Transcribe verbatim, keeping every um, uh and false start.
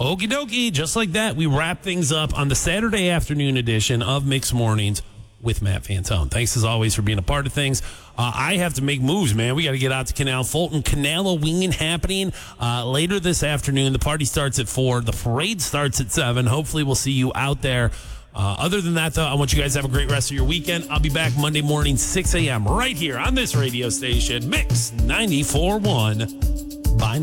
Okie dokie. Just like that, we wrap things up on the Saturday afternoon edition of Mixed Mornings with Matt Fantone. Thanks as always for being a part of things. Uh, I have to make moves, man. We got to get out to Canal Fulton. Canal-a-Ween happening uh, later this afternoon. The party starts at four. The parade starts at seven. Hopefully we'll see you out there. Uh, other than that, though, I want you guys to have a great rest of your weekend. I'll be back Monday morning, six a.m. right here on this radio station, Mix ninety-four point one.